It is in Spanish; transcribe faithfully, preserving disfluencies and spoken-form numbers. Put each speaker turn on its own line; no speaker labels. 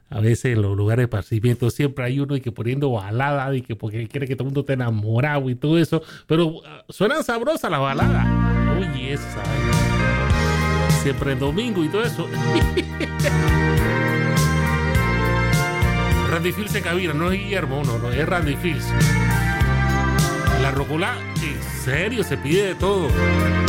A veces en los lugares de esparcimiento siempre hay uno y que poniendo balada y que porque quiere que todo el mundo esté enamorado y todo eso. Pero uh, suenan sabrosas las baladas. Oye, esa. Siempre el domingo y todo eso. Randy Fields en cabina, no es Guillermo, no, no, es Randy Fields. La rocola, en serio, se pide de todo.